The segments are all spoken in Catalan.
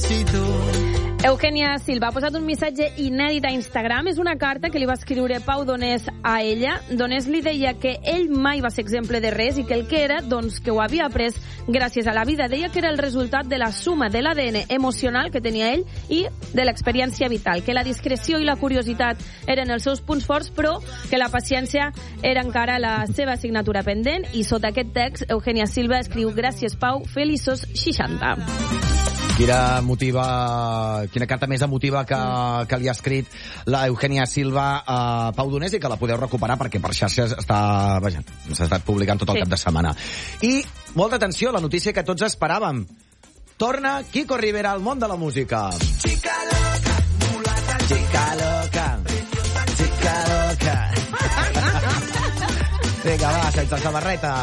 Eugènia Silva ha posat un missatge inèdit a Instagram. És una carta que li va escriure Pau Donés a ella. Donés li deia que ell mai va ser exemple de res i que el que era, doncs, que ho havia après gràcies a la vida. Deia que era el resultat de la suma de l'ADN emocional que tenia ell i de l'experiència vital, que la discreció i la curiositat eren els seus punts forts, però que la paciència era encara la seva assignatura pendent. I sota aquest text, Eugènia Silva escriu: gràcies, Pau, feliços 60. Quina carta més emotiva que li ha escrit la Eugènia Silva a Pau Donés, i que la podeu recuperar perquè per xarxes s'ha estat publicant tot el cap de setmana. I molta atenció, la notícia que tots esperàvem. Torna Kiko Rivera al món de la música. Chica loca, mulata, chica loca, chica loca. Vinga, va, sense samarreta.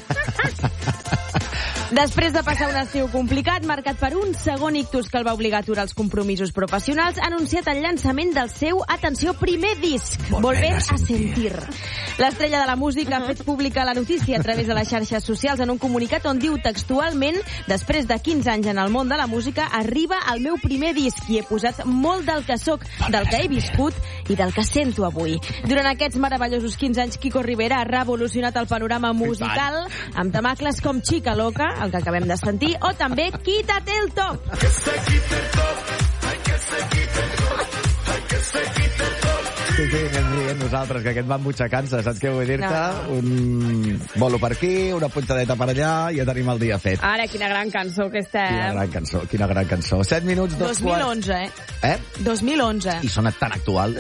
Després de passar un estiu complicat, marcat per un segon ictus que el va obligar a aturar els compromisos professionals, ha anunciat el llançament del seu, atenció, primer disc, Volver a Sentir. L'estrella de la música ha fet pública la notícia a través de les xarxes socials en un comunicat on diu textualment: després de 15 anys en el món de la música, arriba el meu primer disc i he posat molt del que soc, del que he viscut i del que sento avui. Durant aquests meravellosos 15 anys, Kiko Rivera ha revolucionat el panorama musical amb temacles com Chica Loca, el que acabem de sentir, o també Quítate el top. Que se quite el top, que se quite el top, que se quite el top. Sí, anem rient nosaltres, que aquest va embutxacant-se, saps què vull dir-te? No. Un bolo per aquí, una puntadeta per allà, i ja tenim el dia fet. Ara, quina gran cançó que estem. Quina gran cançó. 7 minuts, 2011, Eh? 2011. I sona tan actual.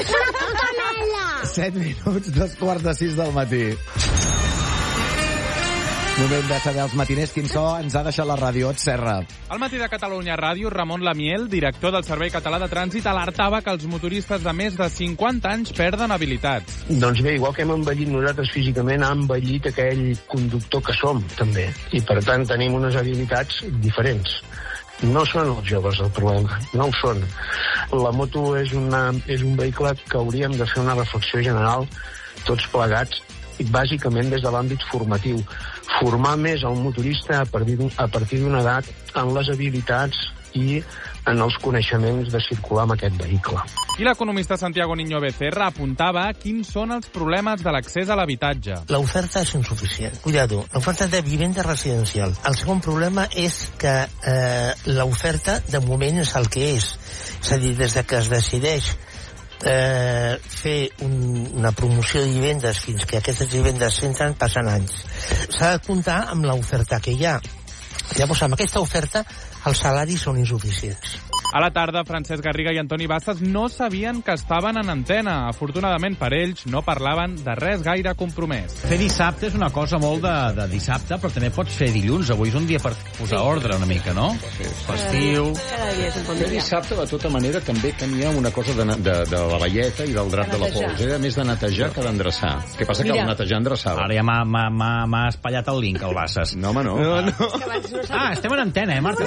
7 minuts, 2:45 del matí. Moment de saber els matiners quin so ens ha deixat la ràdio. Serra. Al matí de Catalunya Ràdio, Ramon Lamiel, director del Servei Català de Trànsit, alertava que els motoristes de més de 50 anys perden habilitats. Doncs bé, igual que hem envellit nosaltres físicament, ha envellit aquell conductor que som, també. I per tant tenim unes habilitats diferents. No són els joves el problema, no ho són. La moto és un vehicle que hauríem de fer una reflexió general, tots plegats, bàsicament des de l'àmbit formatiu. Formar més el motorista a partir d'una edat en les habilitats i en els coneixements de circular amb aquest vehicle. I l'economista Santiago Niño Becerra apuntava quins són els problemes de l'accés a l'habitatge. La oferta es insuficient. Cuidado, la oferta de vivienda residencial. El segon problema és que la oferta de moment és el que és. És a dir, des que es decideix fer una promoció de vivendes fins que aquestes vivendes s'entren, passen anys. S'ha de comptar amb l'oferta que hi ha. Llavors, amb aquesta oferta, els salaris són insuficients. A la tarda, Francesc Garriga i Antoni Bassas no sabien que estaven en antena. Afortunadament per ells, no parlaven de res gaire compromès. Fer dissabte és una cosa molt de dissabte, però també pots fer dilluns. Avui és un dia per posar ordre una mica, no? Festiu. Cada dia és un bon dia. Dissabte, de tota manera, també tenia una cosa de la velleta i del drap de la pols. Era més de netejar que d'endreçar. Què passa? Que el netejar endreçava. Ara ja m'ha espatllat el link, el Bassas. No, home, no. Ah, estem en antena, Marta?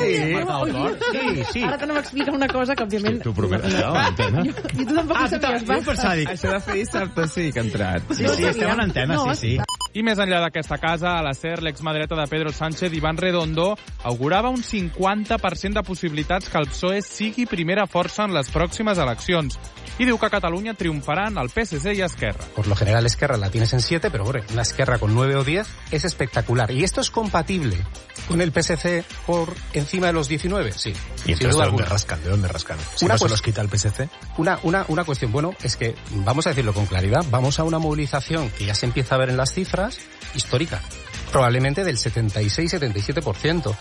Sí. Ara t'anem a explicar una cosa que, òbviament... Tu prometes que l'antena? I tu tampoc ho sabies, Bassas. Això de fer dissabte sí que ha entrat. Sí, estem en antena, sí. I més enllà d'aquesta casa, a la SER, l'exmadreta de Pedro Sánchez, Iván Redondo, augurava un 50% de possibilitats que el PSOE sigui primera força en les pròximes eleccions. I diu que a Catalunya triomfaran el PSC y Esquerra. Por lo general Esquerra la tienes en 7, pero bueno, una Esquerra con 9 o 10 es espectacular. ¿Y esto es compatible con el PSC por encima de los 19? Sí. ¿Y entonces de dónde rascan? ¿Si no se los quita el PSC? Una cuestión, bueno, es que vamos a decirlo con claridad, vamos a una movilización que ya se empieza a ver en las cifras histórica, probablemente del 76-77%.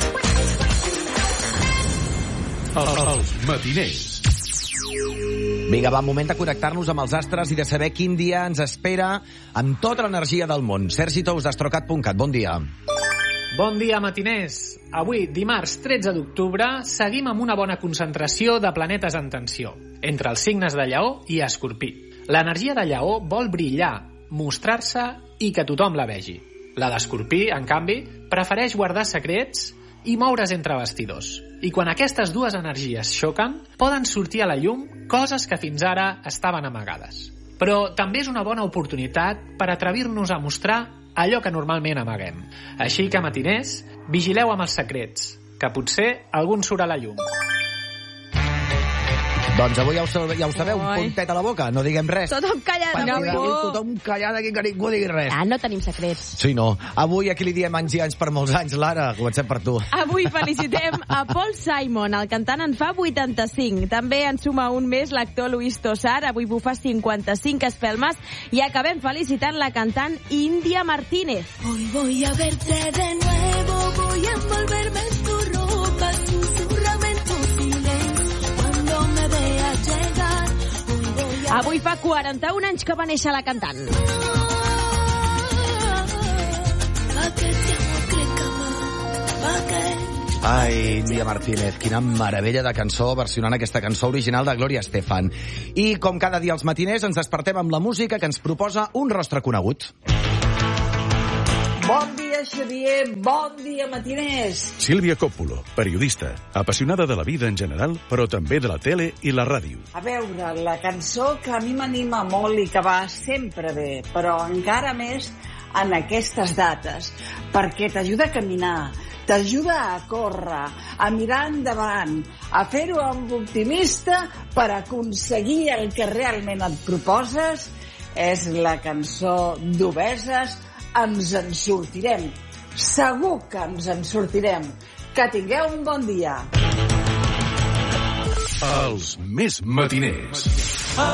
Els matiners. Vinga, va, moment de connectar-nos amb els astres i de saber quin dia ens espera amb tota l'energia del món. Sergi Tous, d'Astrocat.cat, bon dia. Bon dia, matiners. Avui, dimarts 13 d'octubre, seguim amb una bona concentració de planetes en tensió, entre els signes de Lleó i Escorpí. L'energia de Lleó vol brillar, mostrar-se i que tothom la vegi. La d'Escorpí, en canvi, prefereix guardar secrets i moure's entre vestidors. I quan aquestes dues energies xoquen, poden sortir a la llum coses que fins ara estaven amagades. Però també és una bona oportunitat per atrevir-nos a mostrar allò que normalment amaguem. Així que, matiners, vigileu amb els secrets. que potser algun surt a la llum. Doncs avui ja ho sabeu, un puntet a la boca, no diguem res. Tothom callat, Tothom callat aquí, que ningú digui res. No tenim secrets. Sí, no. Avui aquí li diem anys i anys per molts anys. Lara, comencem per tu. Avui felicitem a Paul Simon, el cantant en fa 85. També en suma un més l'actor Luis Tosar, avui bufa 55 espelmes, i acabem felicitant la cantant India Martínez. Hoy voy a verte de nuevo, voy a envolverme en tu ropa, susurrame en tu silencio, cuando me veas llegar. Avui fa 41 anys que va néixer la cantant. Ai, India Martínez, quina meravella de cançó versionant aquesta cançó original de Gloria Estefan. I com cada dia als matiners ens despertem amb la música que ens proposa un rostre conegut. Bon dia, Xavier. Bon dia, matiners. Sílvia Coppola, periodista, apassionada de la vida en general, però també de la tele i la ràdio. A veure, la cançó que a mi m'anima molt i que va sempre bé, però encara més en aquestes dates, perquè t'ajuda a caminar, t'ajuda a córrer, a mirar endavant, a fer-ho amb optimista per aconseguir el que realment et proposes, és la cançó d'Obeses, Ens en sortirem. Segur que ens en sortirem. Que tingueu un bon dia. Els més matiners.